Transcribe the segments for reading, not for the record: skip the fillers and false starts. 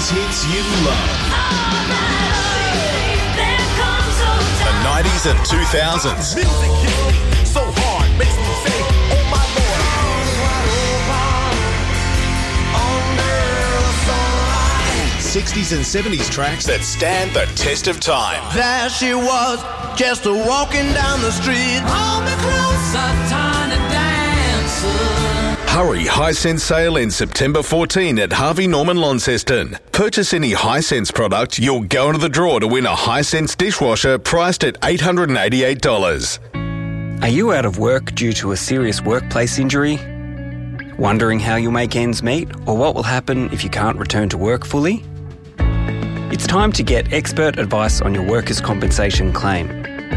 those hits you love. The 90s and 2000s. Music hits me so hard, makes me say, oh my Lord. 60s and 70s tracks that stand the test of time. There she was, just walking down the street. Hold me closer, tiny dancer. Hurry Hisense sale in September 14 at Harvey Norman Launceston. Purchase any Hisense product, you'll go into the draw to win a Hisense dishwasher priced at $888. Are you out of work due to a serious workplace injury? Wondering how you'll make ends meet or what will happen if you can't return to work fully? It's time to get expert advice on your workers' compensation claim.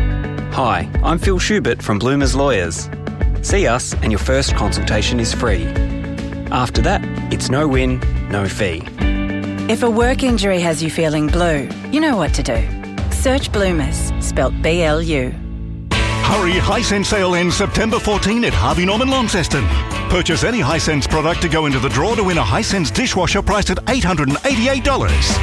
Hi, I'm Phil Schubert from Bloomers Lawyers. See us and your first consultation is free. After that, it's no win, no fee. If a work injury has you feeling blue, you know what to do. Search Bloomers, spelt B-L-U. Hurry Hisense sale ends September 14 at Harvey Norman Launceston. Purchase any Hisense product to go into the draw to win a Hisense dishwasher priced at $888.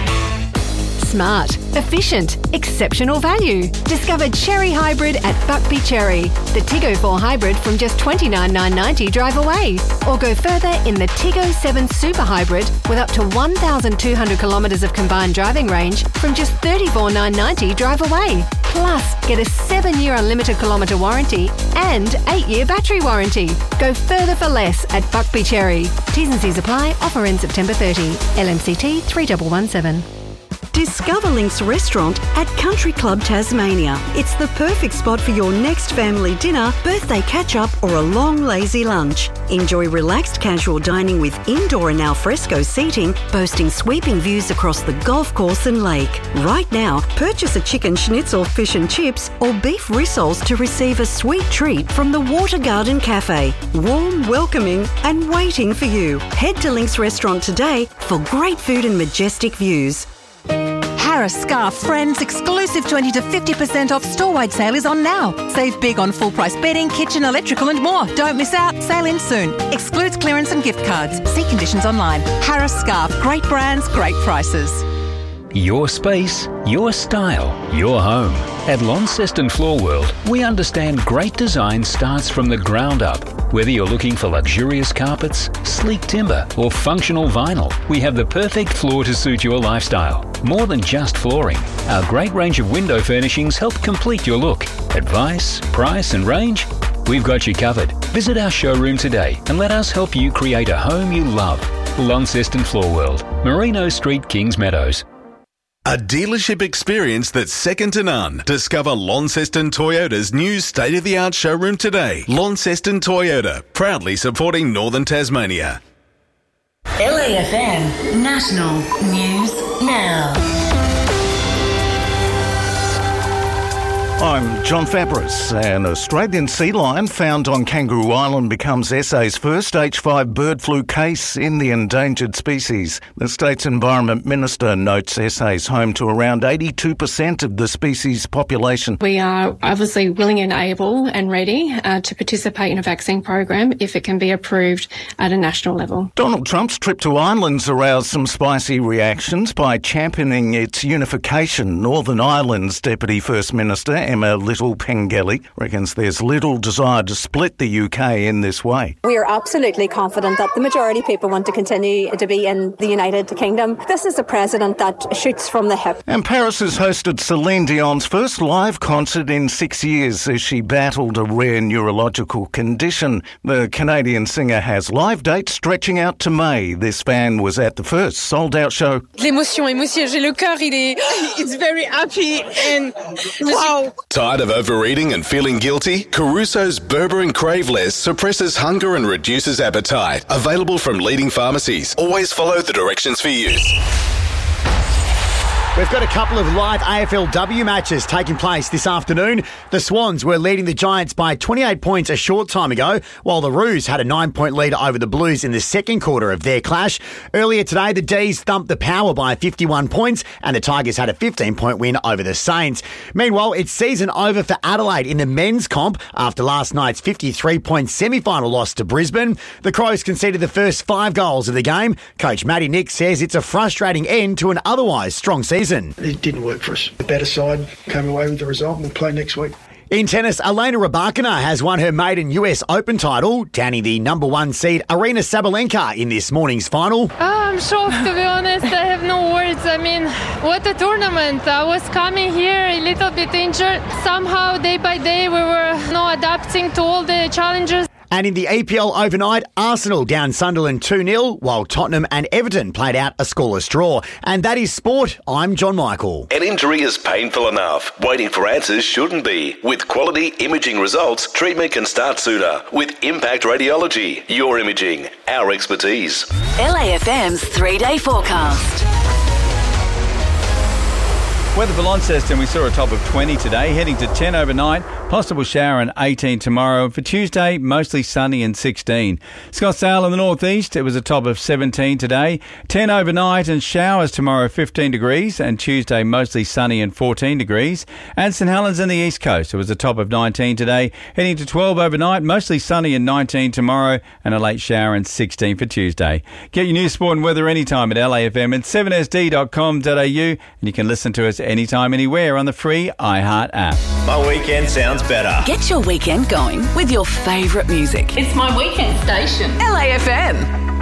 Smart, efficient, exceptional value. Discover Cherry Hybrid at Buckby Cherry. The Tiggo 4 Hybrid from just $29,990 drive away. Or go further in the Tiggo 7 Super Hybrid with up to 1,200 kilometres of combined driving range from just $34,990 drive away. Plus, get a 7-year unlimited kilometre warranty and 8-year battery warranty. Go further for less at Buckby Cherry. T's and C's apply. Offer ends September 30. LMCT 3117. Discover Links Restaurant at Country Club Tasmania. It's the perfect spot for your next family dinner, birthday catch-up or a long lazy lunch. Enjoy relaxed casual dining with indoor and alfresco seating, boasting sweeping views across the golf course and lake. Right now, purchase a chicken schnitzel, fish and chips or beef rissoles to receive a sweet treat from the Water Garden Cafe. Warm, welcoming and waiting for you. Head to Links Restaurant today for great food and majestic views. Harris Scarf Friends exclusive 20 to 50% off store-wide sale is on now. Save big on full-price bedding, kitchen, electrical and more. Don't miss out. Sale ends soon. Excludes clearance and gift cards. See conditions online. Harris Scarf. Great brands, great prices. Your space, your style, your home. At Launceston Floor World, we understand great design starts from the ground up. Whether you're looking for luxurious carpets, sleek timber, or functional vinyl, we have the perfect floor to suit your lifestyle. More than just flooring, our great range of window furnishings help complete your look. Advice, price, and range? We've got you covered. Visit our showroom today and let us help you create a home you love. Launceston Floor World, Merino Street, Kings Meadows. A dealership experience that's second to none. Discover Launceston Toyota's new state-of-the-art showroom today. Launceston Toyota, proudly supporting Northern Tasmania. LAFM National News Now. I'm John Fabris. An Australian sea lion found on Kangaroo Island becomes SA's first H5 bird flu case in the endangered species. The state's Environment Minister notes SA's home to around 82% of the species population. We are obviously willing and able and ready to participate in a vaccine program if it can be approved at a national level. Donald Trump's trip to Ireland's aroused some spicy reactions by championing its unification. Northern Ireland's Deputy First Minister Emma Little-Pengelly reckons there's little desire to split the UK in this way. We are absolutely confident that the majority of people want to continue to be in the United Kingdom. This is a president that shoots from the hip. And Paris has hosted Celine Dion's first live concert in 6 years as she battled a rare neurological condition. The Canadian singer has live dates stretching out to May. This fan was at the first sold-out show. L'émotion, j'ai le cœur, it's very happy and wow. Tired of overeating and feeling guilty? Caruso's Berber & Crave Less suppresses hunger and reduces appetite. Available from leading pharmacies. Always follow the directions for use. We've got a couple of live AFLW matches taking place this afternoon. The Swans were leading the Giants by 28 points a short time ago, while the Roos had a 9-point lead over the Blues in the second quarter of their clash. Earlier today, the D's thumped the Power by 51 points, and the Tigers had a 15-point win over the Saints. Meanwhile, it's season over for Adelaide in the men's comp after last night's 53-point semi-final loss to Brisbane. The Crows conceded the first 5 goals of the game. Coach Matty Nick says it's a frustrating end to an otherwise strong season. It didn't work for us. The better side came away with the result. We'll play next week. In tennis, Elena Rybakina has won her maiden US Open title, downing the number 1 seed Aryna Sabalenka in this morning's final. I'm shocked, to be honest. I have no words. I mean, what a tournament. I was coming here a little bit injured. Somehow, day by day, we were adapting to all the challenges. And in the EPL overnight, Arsenal down Sunderland 2-0, while Tottenham and Everton played out a scoreless draw. And that is sport. I'm John Michael. An injury is painful enough. Waiting for answers shouldn't be. With quality imaging results, treatment can start sooner. With Impact Radiology, your imaging, our expertise. LAFM's 3-day forecast. Weather for Launceston, we saw a top of 20 today, heading to 10 overnight, possible shower and 18 tomorrow. For Tuesday, mostly sunny and 16. Scottsdale in the northeast, it was a top of 17 today, 10 overnight and showers tomorrow, 15 degrees, and Tuesday mostly sunny and 14 degrees. And St Helens in the east coast, it was a top of 19 today, heading to 12 overnight, mostly sunny and 19 tomorrow, and a late shower and 16 for Tuesday. Get your news, sport and weather anytime at LAFM at 7sd.com.au, and you can listen to us anytime, anywhere on the free iHeart app. My weekend sounds better. Get your weekend going with your favourite music. It's my weekend station. LAFM.